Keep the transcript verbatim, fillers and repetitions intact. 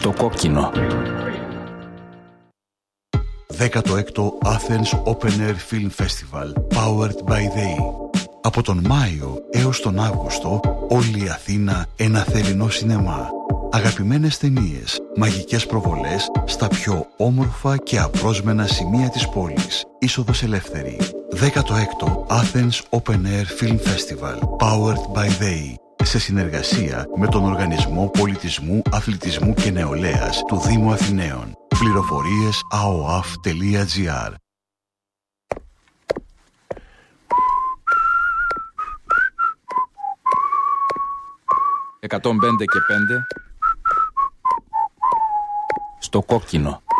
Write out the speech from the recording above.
Στο κόκκινο. δέκατο έκτο Athens Open Air Film Festival Powered by They. Από τον Μάιο έως τον Αύγουστο όλη η Αθήνα ένα θερινό σινεμά. Αγαπημένες ταινίες, μαγικές προβολές στα πιο όμορφα και απρόσμενα σημεία της πόλης. Είσοδος ελεύθερη. δέκατο έκτο Athens Open Air Film Festival Powered by They. Σε συνεργασία με τον Οργανισμό Πολιτισμού, Αθλητισμού και Νεολαίας του Δήμου Αθηναίων. Πληροφορίες a o a f τελεία g r. εκατόν πέντε και πέντε. Στο κόκκινο.